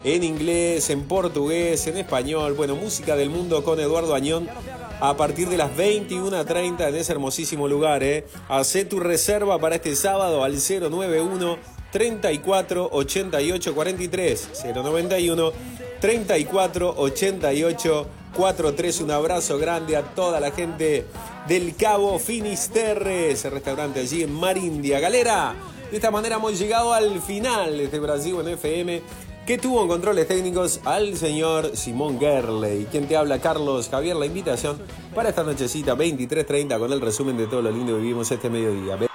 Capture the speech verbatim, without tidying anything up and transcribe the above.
en inglés, en portugués, en español. Bueno, música del mundo con Eduardo Añón a partir de las veintiuna treinta en ese hermosísimo lugar. ¿eh? Hacé tu reserva para este sábado al cero noventa y uno, treinta y cuatro, ochenta y ocho, cuarenta y tres. cero noventa y uno, treinta y cuatro, ochenta y ocho, cuarenta y tres. Un abrazo grande a toda la gente del Cabo Finisterre, ese restaurante allí en Marindia. Galera, de esta manera hemos llegado al final de este Brasil en F M, que tuvo en controles técnicos al señor Simón Gerley. Quien te habla, Carlos Javier. La invitación para esta nochecita veintitrés treinta con el resumen de todo lo lindo que vivimos este mediodía.